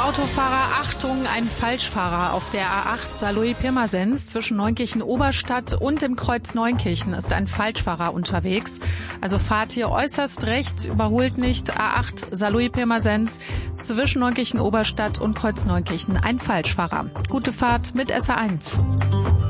Autofahrer, Achtung, ein Falschfahrer auf der A8 Saarlouis-Pirmasens zwischen Neunkirchen-Oberstadt und dem Kreuz Neunkirchen ist ein Falschfahrer unterwegs. Also fahrt hier äußerst rechts, überholt nicht. A8 Saarlouis-Pirmasens zwischen Neunkirchen-Oberstadt und Kreuz Neunkirchen ein Falschfahrer. Gute Fahrt mit SA1.